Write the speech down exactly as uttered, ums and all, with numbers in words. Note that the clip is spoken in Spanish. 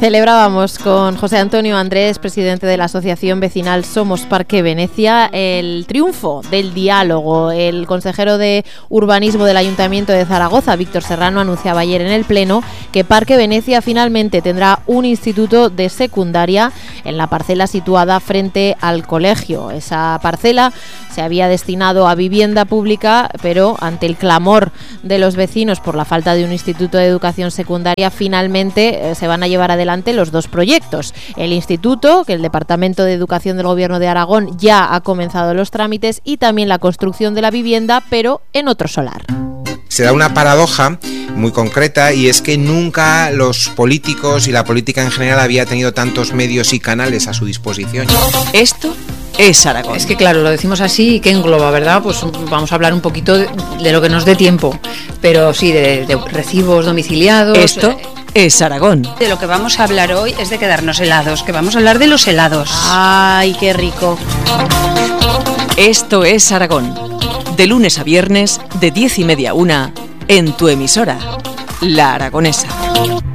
Celebrábamos con José Antonio Andrés, presidente de la Asociación Vecinal Somos Parque Venecia, el triunfo del diálogo. El consejero de Urbanismo del Ayuntamiento de Zaragoza, Víctor Serrano, anunciaba ayer en el Pleno que Parque Venecia finalmente tendrá un instituto de secundaria en la parcela situada frente al colegio. Esa parcela se había destinado a vivienda pública, pero ante el clamor de los vecinos por la falta de un instituto de educación secundaria, finalmente eh, se van a llevar adelante los dos proyectos. El instituto, que el Departamento de Educación del Gobierno de Aragón ya ha comenzado los trámites, y también la construcción de la vivienda, pero en otro solar. Se da una paradoja muy concreta, y es que nunca los políticos y la política en general había tenido tantos medios y canales a su disposición. Esto es Aragón. Es que claro, lo decimos así, que engloba, ¿verdad? Pues vamos a hablar un poquito de, de lo que nos dé tiempo, pero sí, de, de recibos domiciliados. Esto es Aragón. De lo que vamos a hablar hoy es de quedarnos helados, que vamos a hablar de los helados. ¡Ay, qué rico! Esto es Aragón. De lunes a viernes, de diez y media a una, en tu emisora, La Aragonesa.